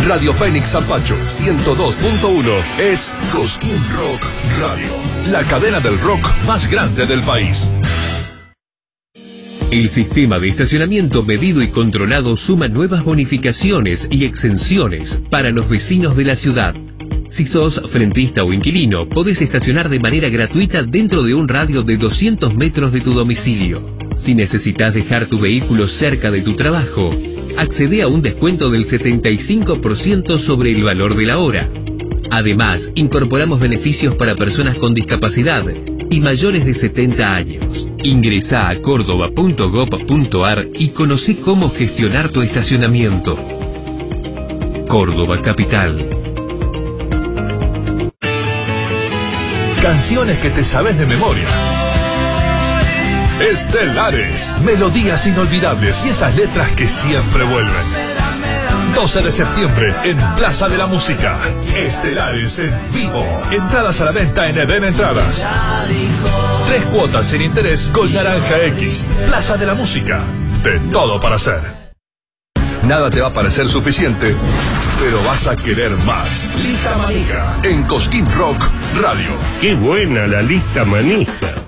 Radio Fénix Zapacho 102.1 es Cosquín Rock Radio, la cadena del rock más grande del país. El sistema de estacionamiento medido y controlado suma nuevas bonificaciones y exenciones para los vecinos de la ciudad. Si sos frentista o inquilino, podés estacionar de manera gratuita dentro de un radio de 200 metros de tu domicilio. Si necesitas dejar tu vehículo cerca de tu trabajo, accede a un descuento del 75% sobre el valor de la hora. Además, incorporamos beneficios para personas con discapacidad y mayores de 70 años. Ingresá a córdoba.gov.ar y conocé cómo gestionar tu estacionamiento. Córdoba Capital. Canciones que te sabes de memoria. Estelares, melodías inolvidables y esas letras que siempre vuelven. 12 de septiembre en Plaza de la Música. Estelares en vivo. Entradas a la venta en Eden Entradas. 3 cuotas sin interés con Naranja X. Plaza de la Música. De todo para hacer. Nada te va a parecer suficiente, pero vas a querer más. Lista Manija en Cosquín Rock Radio. ¡Qué buena la lista manija!